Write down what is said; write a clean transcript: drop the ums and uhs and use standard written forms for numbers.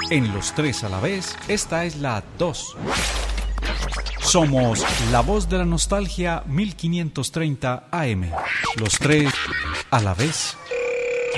En Los Tres a la Vez, esta es la 2. Somos la voz de la nostalgia 1530 AM. Los Tres a la Vez.